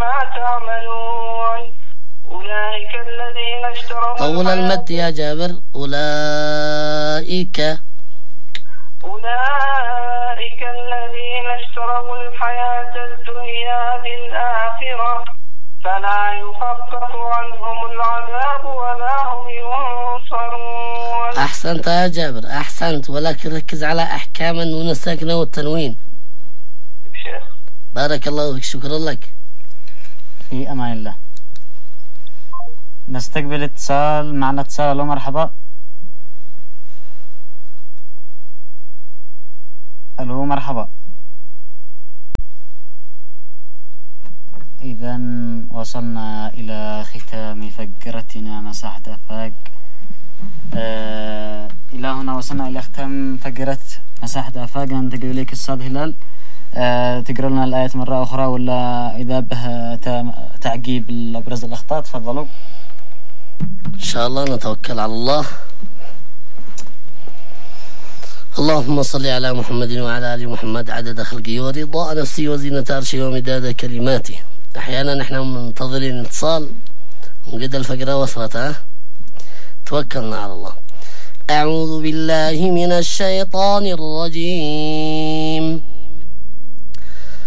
بما تعملون. أولئك الذين اشتروا طول المد يا جابر. أولئك الذين اشتروا الحياة الدنيا بالآخرة فلا يخفف عنهم العذاب ولا هم ينصرون. أحسنت يا جابر، أحسنت، ولكن ركز على أحكام النون الساكنة والتنوين. بارك الله فيك، شكرا لك. في أمان الله. نستقبل اتصال، معنا اتصال. الو مرحبا. الو مرحبا. إذا وصلنا إلى ختام فقرتنا مساحة أفاق. إلى هنا وصلنا إلى ختام فقرة مساحة أفاق. ننتقل إليك أستاذ هلال، تقرأ لنا الآيات مرة أخرى ولا إذا به تعقيب الأبرز الأخطاء؟ تفضلوا. إن شاء الله نتوكل على الله. اللهم صل على محمد وعلى آل محمد عدد خلقه ورضاء نفسه وزينة عرشه ومداد كلماته. أحيانا نحن منتظرين اتصال وقد الفقرة وصلت. توكلنا على الله. أعوذ بالله من الشيطان الرجيم.